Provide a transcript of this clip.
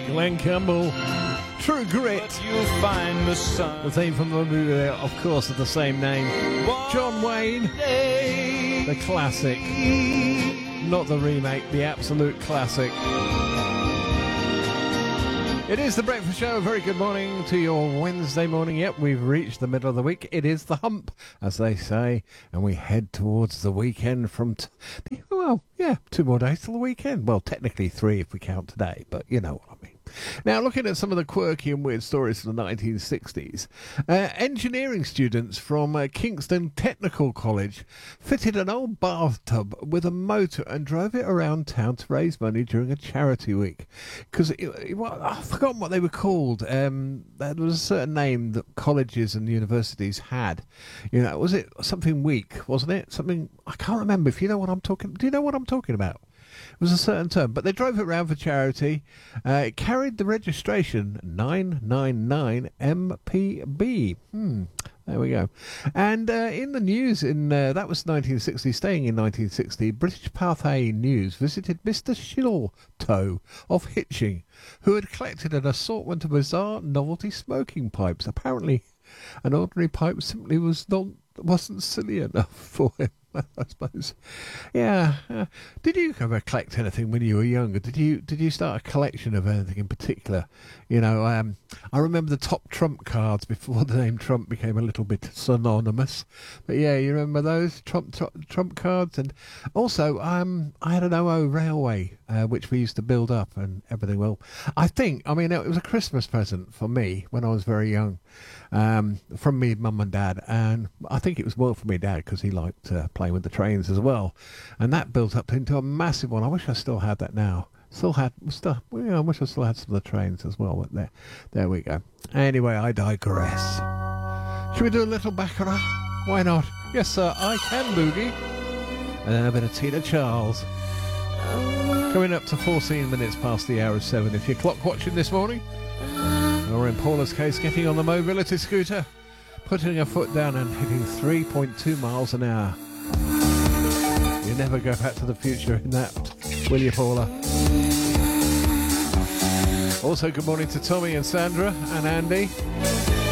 Glenn Campbell, True Grit. But you'll find the sun. The theme from the movie, of course, of the same name. John Wayne, the classic. Not the remake, the absolute classic. It is the Breakfast Show. Very good morning to your Wednesday morning. Yep, we've reached the middle of the week. It is the hump, as they say, and we head towards the weekend from, 2 more days till the weekend. Well, technically 3 if we count today, but you know what I mean. Now, looking at some of the quirky and weird stories from the 1960s, engineering students from Kingston Technical College fitted an old bathtub with a motor and drove it around town to raise money during a charity week. Because I've forgotten what they were called. There was a certain name that colleges and universities had. You know, was it something week, wasn't it? Something, I can't remember. If you know what I'm talking, do you know what I'm talking about? It was a certain term, but they drove it around for charity. It carried the registration 999 MPB. There we go. And in the news, that was 1960, staying in 1960, British Pathé News visited Mr. Shilltoe of Hitching, who had collected an assortment of bizarre novelty smoking pipes. Apparently, an ordinary pipe simply wasn't silly enough for him, I suppose. Yeah. Did you ever collect anything when you were younger? Did you start a collection of anything in particular? You know, I remember the top trump cards before the name Trump became a little bit synonymous. But yeah, you remember those trump cards? And also, I had an OO railway, which we used to build up and everything. Well, it was a Christmas present for me when I was very young, from me, mum and dad. And I think it was more for me dad because he liked playing with the trains as well. And that built up into a massive one. I wish I still had that now. I wish I still had some of the trains as well. But there we go. Anyway, I digress. Should we do a little Baccarat? Why not? Yes, sir, I can boogie. And then a bit of Tina Charles. Coming up to 14 minutes past the hour of 7. If you're clock watching this morning, or in Paula's case, getting on the mobility scooter, putting her foot down and hitting 3.2 miles an hour. You never go back to the future in that, will you, Paula? Also, good morning to Tommy and Sandra and Andy.